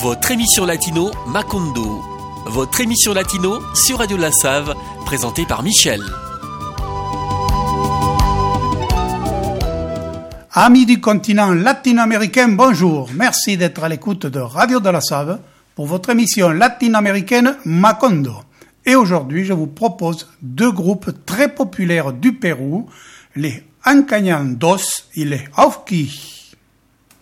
Votre émission latino Macondo. Votre émission latino sur Radio La Save, présentée par Michel. Amis du continent latino-américain, bonjour. Merci d'être à l'écoute de Radio de la Save pour votre émission latino-américaine Macondo. Et aujourd'hui, je vous propose deux groupes très populaires du Pérou, les Ancañan Dos et les Auquis.